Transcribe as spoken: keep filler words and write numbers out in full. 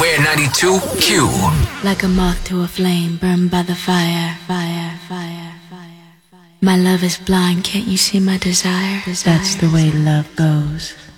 We're ninety-two Q. Like a moth to a flame, burned by the fire, fire, fire, fire, fire. My love is blind, can't you see my desire? desire. That's the way love goes.